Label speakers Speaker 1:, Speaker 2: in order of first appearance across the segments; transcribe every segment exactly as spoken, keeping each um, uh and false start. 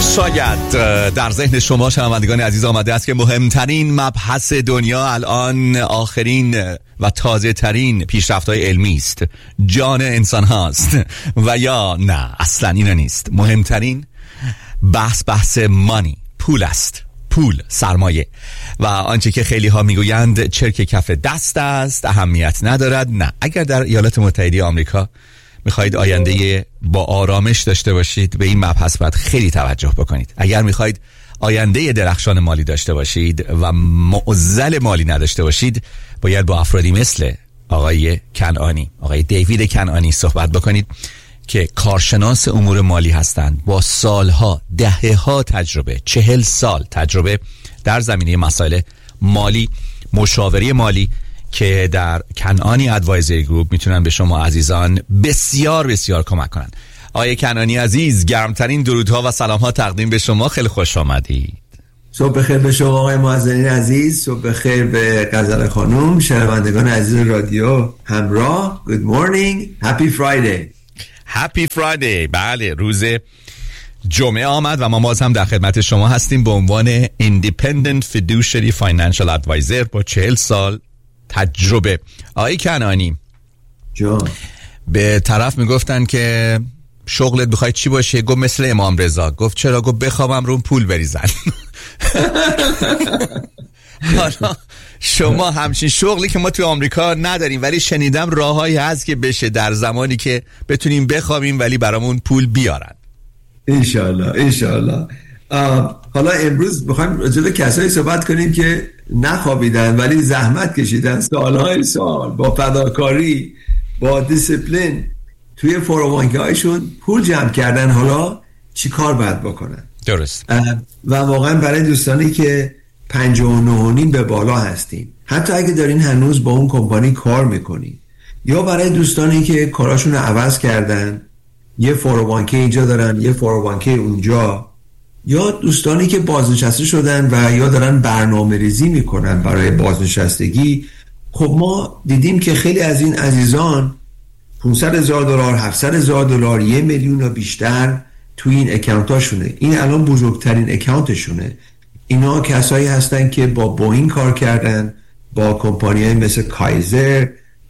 Speaker 1: شاید در ذهن شما شنوندگان عزیز آمده است که مهمترین مبحث دنیا الان آخرین و تازه ترین پیشرفت‌های علمی است، جان انسان هاست، و یا نه اصلا این نیست. مهمترین بحث بحث مانی، پول است، پول، سرمایه، و آنچه که خیلی ها میگویند چرک کف دست است، اهمیت ندارد. نه، اگر در ایالات متحده آمریکا میخواهید آینده با آرامش داشته باشید، به این مبحث باید خیلی توجه بکنید. اگر میخواهید آینده درخشان مالی داشته باشید و معضل مالی نداشته باشید، باید با افرادی مثل آقای کنعانی، آقای دیوید کنعانی صحبت بکنید که کارشناس امور مالی هستند، با سالها، دهه‌ها تجربه، چهل سال تجربه در زمینه مسائل مالی، مشاوره مالی، که در کنعانی ادوایزری گروپ میتونن به شما عزیزان بسیار بسیار کمک کنن. آقای کنعانی عزیز، گرمترین درودها و سلام‌ها تقدیم به شما. خیلی خوش آمدید.
Speaker 2: صبح بخیر به شما آقای معززین عزیز، صبح بخیر به غزل خانم، شنوندگان عزیز رادیو همراه. Good morning, happy Friday.
Speaker 1: Happy Friday. بله، روز جمعه آمد و ما باز هم در خدمت شما هستیم به عنوان Independent Fiduciary Financial Advisor با چهل سال تجربه. آقای کنعانی
Speaker 2: جان،
Speaker 1: به طرف میگفتن که شغلت بخوای چی باشه؟ گفت مثل امام رضا. گفت چرا؟ گفت بخوابم رو پول بریزن. حالا شما همچین شغلی که ما توی آمریکا نداریم، ولی شنیدم راههایی هست که بشه در زمانی که بتونیم بخوابیم ولی برامون پول بیارن.
Speaker 2: انشالله انشالله. حالا امروز بخوایم راجع به کسایی صحبت کنیم که نخوابیدن ولی زحمت کشیدن سالهای سال با فداکاری، با دیسیپلین توی فور او وان کی هایشون پول جمع کردن. حالا چی کار باید بکنن؟
Speaker 1: درست.
Speaker 2: و واقعا برای دوستانی که پنجاه و نه و نیم به بالا هستین، حتی اگه دارین هنوز با اون کمپانی کار میکنین، یا برای دوستانی که کاراشون رو عوض کردن، یه فور او وان کی اینجا دارن یه فور او وان کی اونجا، یا دوستانی که بازنشسته شدن و یا دارن برنامه ریزی میکنن برای بازنشستگی. خب ما دیدیم که خیلی از این عزیزان پانصد هزار دلار، هفتصد هزار دلار، یک میلیون و بیشتر توی این اکانتاشونه. این الان بزرگترین اکانتشونه. اینا کسایی هستن که با بوئینگ کار کردن، با کمپانی‌های مثل کایزر،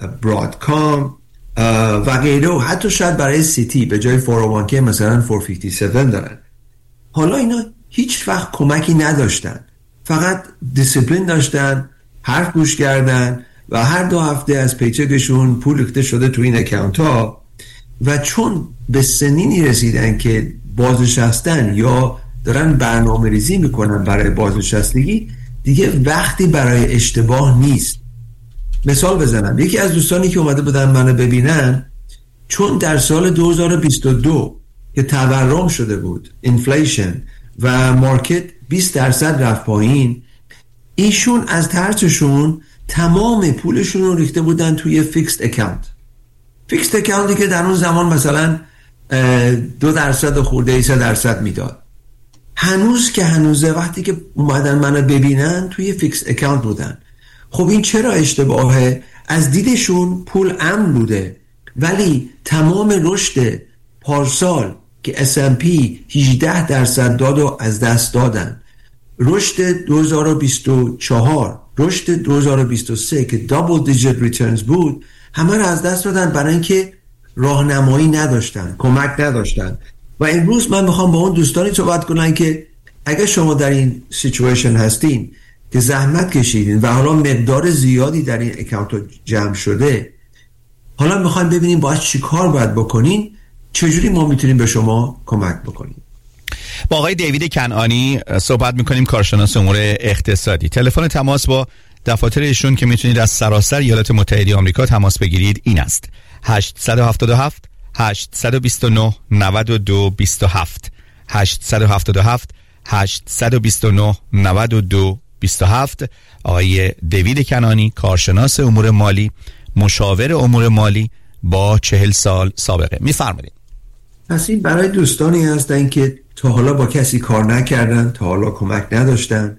Speaker 2: برادکام و غیره، و حتی شاید برای سیتی به جای فور او وان کی مثلا فور فیفتی سیون دارن. حالا اینا هیچ وقت کمکی نداشتن، فقط دیسیپلین داشتن، حرف گوش کردن و هر دو هفته از پیچکشون پول ریخته شده تو این اکانت ها، و چون به سنینی رسیدن که بازنشستن یا دارن برنامه ریزی میکنن برای بازنشستگی، دیگه وقتی برای اشتباه نیست. مثال بزنم، یکی از دوستانی که اومده بودن منو ببینن، چون در سال دو هزار و بیست و دو که تورم شده بود، اینفلیشن، و مارکت بیست درصد رفت پایین، ایشون از ترسشون تمام پولشون رو ریخته بودن توی فیکسد اکانت. فیکسد اکانتی که در اون زمان مثلا دو درصد خورده سه درصد میداد. هنوز که هنوزه، وقتی که اومدن منو ببینن توی فیکسد اکانت بودن. خب این چرا اشتباهه؟ از دیدشون پول امن بوده، ولی تمام رشد پارسال که اس اند پی هجده درصد داد و از دست دادن، رشد دو هزار و بیست و چهار، رشد دو هزار و بیست و سه که دابل دیجیت ریترنز بود، همه رو از دست دادن برای اینکه راهنمایی نداشتن، کمک نداشتن. و امروز من میخوام با اون دوستانی صحبت کنم که اگه شما در این سیچویشن هستین که زحمت کشیدین و حالا مقدار زیادی در این اکانت جمع شده، حالا میخوایم ببینیم باید چی کار باید بکنین، چجوری ما میتونیم به شما کمک بکنیم.
Speaker 1: با آقای دیوید کنعانی صحبت میکنیم، کارشناس امور اقتصادی. تلفن تماس با دفاتر ایشون که میتونید از سراسر ایالات متحده آمریکا تماس بگیرید این است: هشت هفت هفت هشت دو نه نه دو دو هفت هشت هفت هفت هشت دو نه نه دو دو هفت. آقای دیوید کنعانی، کارشناس امور مالی، مشاور امور مالی با چهل سال سابقه. میفرمایید.
Speaker 2: پس این برای دوستانی هستن که تا حالا با کسی کار نکردن، تا حالا کمک نداشتن،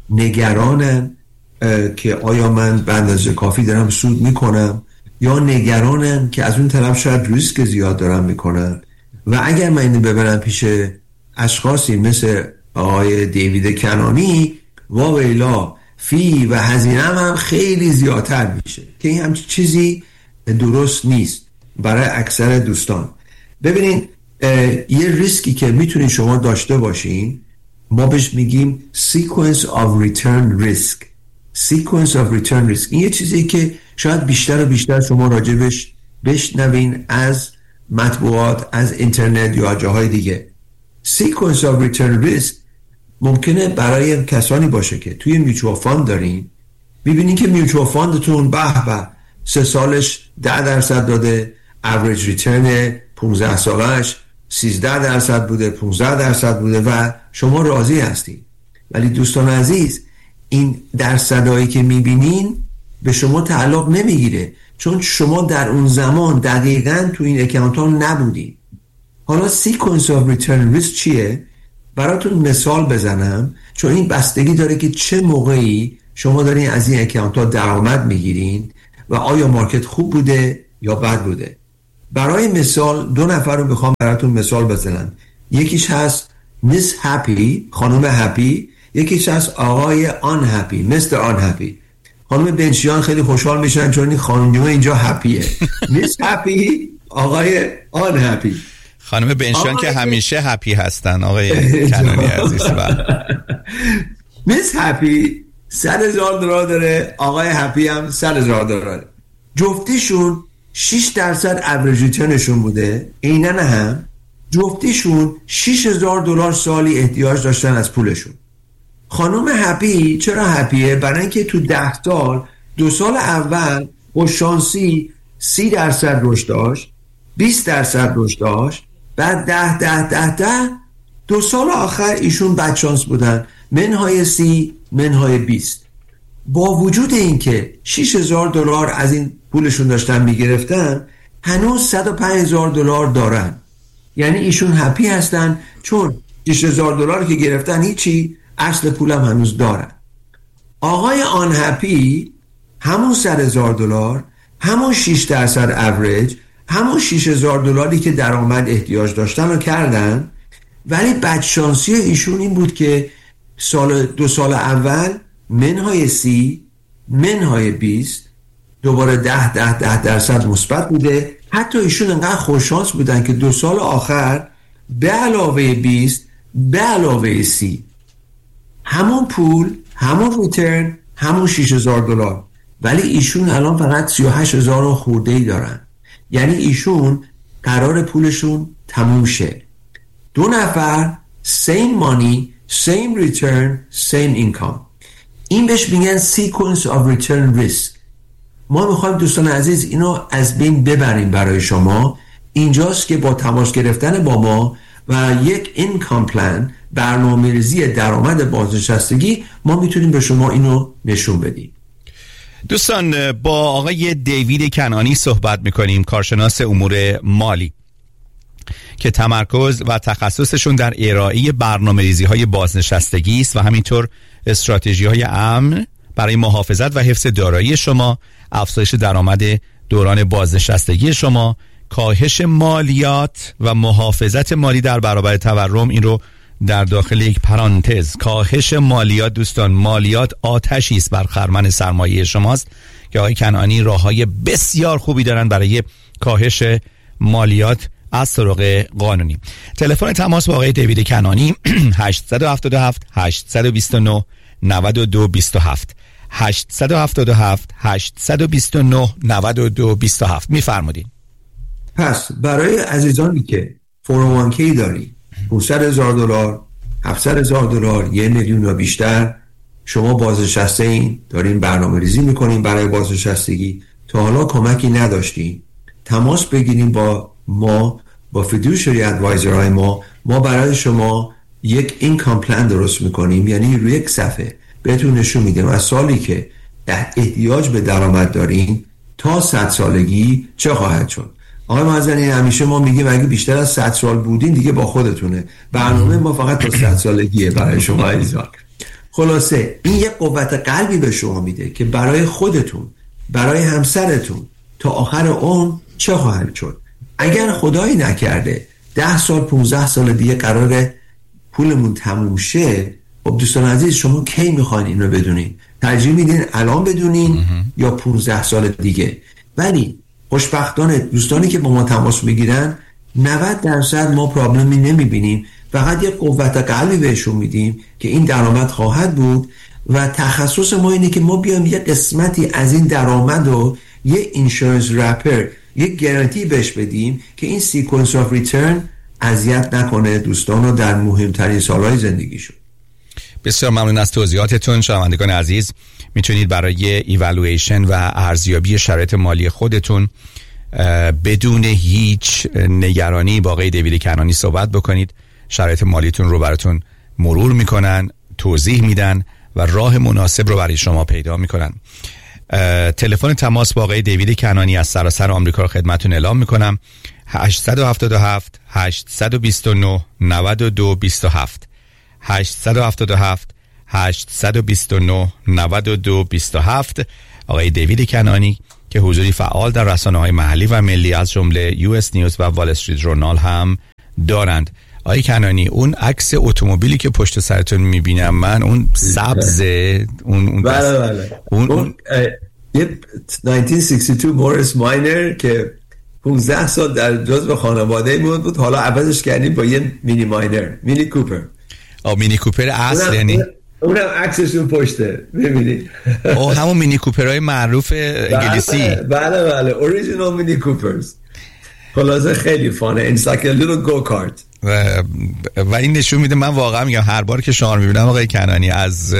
Speaker 2: نگرانن که آیا من به اندازه کافی دارم سود میکنم، یا نگرانن که از اون طرف شاید ریسک زیاد دارم میکنن و اگر من اینو ببرم پیش اشخاصی مثل آقای دیوید کنانی واویلا فی و هزینه هم خیلی زیادتر میشه که این هم چیزی درست نیست برای اکثر دوستان. ببینین یه ریسکی که میتونین شما داشته باشین ما بهش میگیم sequence of return risk. sequence of return risk این یه چیزی که شاید بیشتر و بیشتر شما راجبش بشنوین از مطبوعات، از اینترنت یا جاهای دیگه. sequence of return risk ممکنه برای کسانی باشه که توی میوچوال فاند دارین، ببینین که میوچوال فاندتون به به سه سالش ده درصد داده، average ریترن پانزده سالش سیزده درصد بوده، پانزده درصد بوده و شما راضی هستین. ولی دوستان عزیز این درصدایی که میبینین به شما تعلق نمیگیره، چون شما در اون زمان دقیقاً تو این اکانت ها نبودین. حالا sequence of return risk چیه؟ براتون مثال بزنم، چون این بستگی داره که چه موقعی شما دارین از این اکانت ها درآمد میگیرین و آیا مارکت خوب بوده یا بد بوده. برای مثال دو نفر رو میخوام براتون مثال بزنم. یکیش هست میس هپی، خانم هپی، یکیش هست آقای آن هپی، مستر آن هپی. خانم بنچیان خیلی خوشحال میشن چون این خانم اینجا هپیه. میس هپی، آقای آن هپی.
Speaker 1: خانم بنچیان که همیشه هپی هستن آقای کنانی عزیز.
Speaker 2: میس هپی صد هزار دلار داره، آقای هپی هم صد هزار دلار داره. جفتیشون شش درصد اوریج ریترنشون بوده، عیناً هم جفتیشون شش هزار دلار سالی احتیاج داشتن از پولشون. خانم هپی چرا هپیه؟ برای اینکه تو ده سال دو سال اول با شانسی سی درصد رشد داشت، بیست درصد رشد داشت، بعد ده ده ده ده دو سال آخر ایشون بدشانس بودن، منهای سی منهای بیست. با وجود اینکه شش هزار دلار از این پولشون داشتن میگرفتن هنوز صد و پنج هزار دلار دارن. یعنی ایشون هپی هستن چون شش هزار دلار که گرفتن هیچی، اصل پولم هنوز دارن. آقای آن هپی همون صد هزار دلار، همون شش درصد اوریج، همون شش هزار دلاری که درآمد احتیاج داشتن رو کردن، ولی بدشانسی ایشون این بود که سال دو سال اول منهای سی منهای بیست دوباره ده ده ده درصد مثبت بوده. حتی ایشون انقدر خوششانس بودن که دو سال آخر به علاوه بیست به علاوه سی همون پول، همون ریترن، همون شش هزار دلار، ولی ایشون الان فقط سی و هشت هزار خورده ای دارن. یعنی ایشون قرار پولشون تموم شه. دو نفر same money same return same income. این بهش میگن sequence of return risk. ما میخوایم دوستان عزیز اینو از بین ببریم برای شما. اینجاست که با تماس گرفتن با ما و یک income plan، برنامه‌ریزی درآمد بازنشستگی، ما میتونیم به شما اینو نشون بدیم.
Speaker 1: دوستان با آقای دیوید کنانی صحبت میکنیم، کارشناس امور مالی که تمرکز و تخصصشون در ارائه برنامه‌ریزی‌های بازنشستگی است و همینطور استراتژی‌های امن برای محافظت و حفظ دارایی شما، افزایش درآمد دوران بازنشستگی شما، کاهش مالیات و محافظت مالی در برابر تورم. این رو در داخل یک پرانتز، کاهش مالیات دوستان، مالیات آتشی است بر خرمن سرمایه شماست که آقای کنانی راه‌های بسیار خوبی دارن برای کاهش مالیات از طرق قانونی. تلفن تماس با آقای دیوید کنانی هشت هفت هفت هشت دو نه نه دو دو هفت هشت هفت هفت هشت دو نه نه دو دو هفت. میفرمودین.
Speaker 2: پس برای عزیزانی که فور او وان کی داری، پانصد هزار دلار، هفتصد هزار دلار، یک میلیون و بیشتر، شما بازنشسته این، دارین برنامه ریزی میکنین برای بازنشستگی، تا حالا کمکی نداشتین، تماس بگیرین با ما، با فیدوشری ادوایزرهای ما. ما برای شما یک اینکام پلان درست میکنیم، یعنی روی یک صفحه بهتون نشون میدیم از سالی که احتیاج به درآمد دارین تا صد سالگی چه خواهد شد. آقای معزنی همیشه ما میگیم اگه بیشتر از صد سال بودین دیگه با خودتونه، برنامه ما فقط تا صد سالگیه برای شما عزیزان. خلاصه این یک قوت قلبی به شما میده که برای خودتون، برای همسرتون تا آخر عمر چه خواهد شد. اگر خدایی نکرده ده سال پونزده سال دیگه قراره پولمون تموم شه، خب دوستان عزیز شما کی میخواین این رو بدونین؟ ترجیح میدین الان بدونین یا پانزده سال دیگه؟ ولی خوشبختانه دوستانی که با ما تماس میگیرن نود درصد ما پرابلمی نمیبینیم، فقط یه قوت قلبی بهشون میدیم که این درآمد خواهد بود و تخصص ما اینه که ما بیایم یه قسمتی از این درآمد رو یه اینشورنس رپر، یه گارانتی بهش بدیم که این سیکونس آف ریترن اذیت نکنه دوستان رو در مهمترین سالهای زندگیشون.
Speaker 1: بسیار ممنون از توضیحاتتون. شنوندگان عزیز، میتونید برای ایوالویشن و ارزیابی شرایط مالی خودتون بدون هیچ نگرانی با آقای دیوید کنانی صحبت بکنید. شرایط مالیتون رو براتون مرور میکنن، توضیح میدن و راه مناسب رو برای شما پیدا میکنن. تلفن تماس با آقای دیوید کنانی از سراسر آمریکا رو خدمتتون اعلام میکنم: هشت هفت هفت هشت دو نه نه دو دو هفت هشت هفت هفت هشت دو نه نه دو دو هفت. آقای دیوید کنانی که حضوری فعال در رسانه‌های محلی و ملی از جمله یو اس نیوز و وال استریت ژورنال هم دارند. آقای کنانی، اون عکس اتومبیلی که پشت سرتون میبینم من، اون سبزه، اون اون
Speaker 2: بله بله اون, اون یه هزار و نهصد و شصت و دو مورس ماینر که پانزده سال در جزو خانواده بود بود حالا عوضش کردیم با یه مینی ماینر، مینی کوپر.
Speaker 1: آه مینی کوپر اصل یعنی
Speaker 2: اونم عکسشون پشته ببینید.
Speaker 1: اوه همون مینی کوپرهای معروف انگلیسی.
Speaker 2: بله بله بله اوریجینال مینی کوپرز. خلاصه خیلی فانه. It's like a little go-kart.
Speaker 1: و, و این نشون میده، من واقعا میگم هر بار که شما رو میبینم آقای کنانی از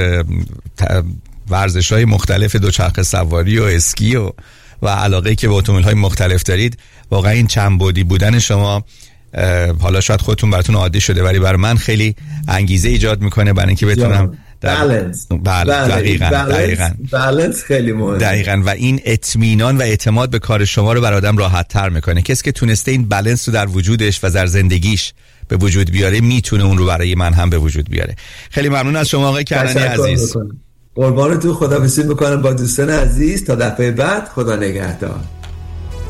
Speaker 1: ورزش‌های مختلف دوچرخه سواری و اسکی و و علاقه‌ای که به اتومبیل‌های مختلف دارید، واقعا این چند بعدی بودن شما حالا شاید خودتون براتون عادی شده ولی برای من خیلی انگیزه ایجاد میکنه برای اینکه بتونم
Speaker 2: بالانس.
Speaker 1: بله دقیقاً دقیقاً
Speaker 2: بالانس خیلی مهمه.
Speaker 1: دقیقاً و این اطمینان و اعتماد به کار شما رو برای آدم راحت تر میکنه. کسی که تونسته این بالانس رو در وجودش و در زندگیش به وجود بیاره، میتونه اون رو برای من هم به وجود بیاره. خیلی ممنون از شما آقای کنانی عزیز.
Speaker 2: قربانتون، خداحافظی میکنم با دوستان عزیز تا دفعه بعد. خدا نگهدار.